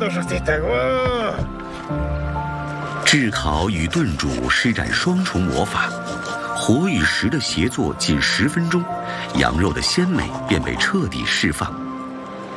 炙烤与炖煮施展双重魔法，火与食的协作仅10分钟，羊肉的鲜美便被彻底释放。